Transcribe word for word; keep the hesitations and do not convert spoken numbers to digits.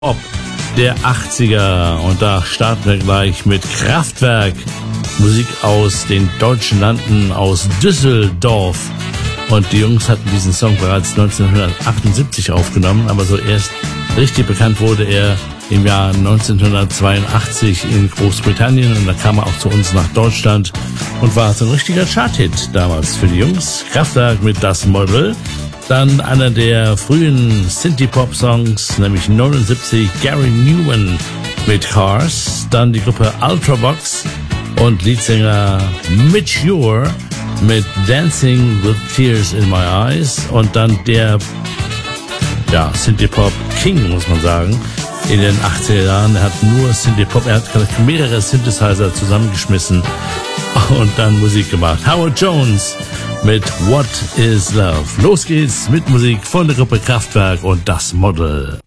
Pop der achtziger. Und da starten wir gleich mit Kraftwerk. Musik aus den deutschen Landen, aus Düsseldorf. Und die Jungs hatten diesen Song bereits neunzehnhundertachtundsiebzig aufgenommen, aber so erst richtig bekannt wurde er im Jahr neunzehnhundertzweiundachtzig in Großbritannien, und da kam er auch zu uns nach Deutschland und war so ein richtiger Chart-Hit damals für die Jungs. Kraftwerk mit Das Model. Dann einer der frühen Synthie-Pop-Songs, nämlich neunundsiebzig, Gary Newman mit Cars. Dann die Gruppe Ultravox und Leadsänger Mitch Ure mit Dancing with Tears in My Eyes. Und dann der ja, Synthie-Pop King, muss man sagen, in den achtziger Jahren. Er hat nur Synthie-Pop, er hat mehrere Synthesizer zusammengeschmissen und dann Musik gemacht. Howard Jones mit What is Love. Los geht's mit Musik von der Gruppe Kraftwerk und Das Model.